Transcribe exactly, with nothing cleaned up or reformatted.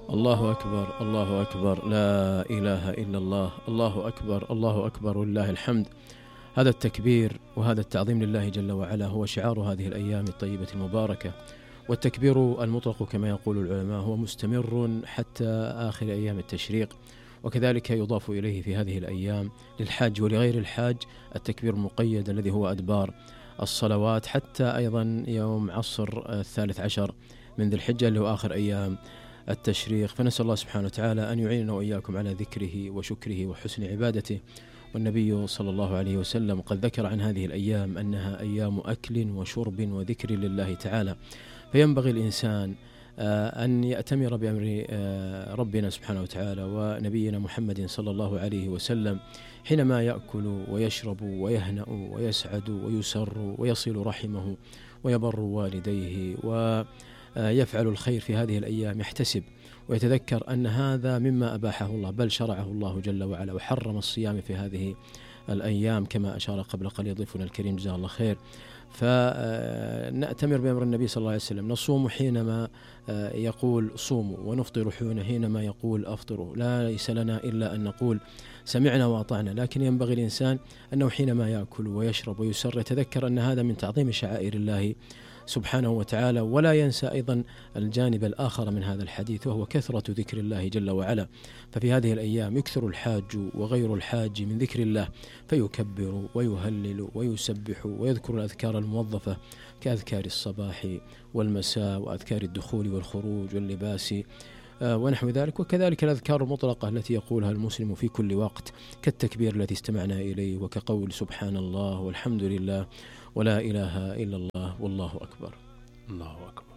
الله أكبر الله أكبر، لا إله إلا الله، الله أكبر الله أكبر ولله الحمد. هذا التكبير وهذا التعظيم لله جل وعلا هو شعار هذه الأيام الطيبة المباركة، والتكبير المطلق كما يقول العلماء هو مستمر حتى آخر أيام التشريق، وكذلك يضاف إليه في هذه الأيام للحاج ولغير الحاج التكبير المقيد الذي هو أدبار الصلوات حتى أيضا يوم عصر الثالث عشر من ذي الحجة اللي هو آخر أيام التشريق. فنسأل الله سبحانه وتعالى أن يعيننا وإياكم على ذكره وشكره وحسن عبادته. والنبي صلى الله عليه وسلم قد ذكر عن هذه الأيام أنها أيام أكل وشرب وذكر لله تعالى، فينبغي الإنسان أن يأتمر بأمر ربنا سبحانه وتعالى ونبينا محمد صلى الله عليه وسلم حينما يأكل ويشرب ويهنأ ويسعد ويسر ويصل رحمه ويبر والديه ويفعل الخير في هذه الأيام، يحتسب ويتذكر أن هذا مما أباحه الله، بل شرعه الله جل وعلا وحرم الصيام في هذه الأيام كما أشار قبل قليل ضيفنا الكريم جزاه الله خير. فنأتمر بأمر النبي صلى الله عليه وسلم، نصوم حينما يقول صوموا ونفطر حينما يقول أفطروا، لا ليس لنا إلا أن نقول سمعنا وأطعنا، لكن ينبغي الإنسان أنه حينما يأكل ويشرب ويسر يتذكر أن هذا من تعظيم شعائر الله سبحانه وتعالى، ولا ينسى أيضا الجانب الآخر من هذا الحديث وهو كثرة ذكر الله جل وعلا. ففي هذه الأيام يكثر الحاج وغير الحاج من ذكر الله، فيكبر ويهلل ويسبح ويذكر الأذكار الموظفة كأذكار الصباح والمساء وأذكار الدخول والخروج واللباس ونحو ذلك، وكذلك الأذكار المطلقة التي يقولها المسلم في كل وقت كالتكبير الذي استمعنا إليه وكقول سبحان الله والحمد لله ولا إله إلا الله والله أكبر. الله أكبر.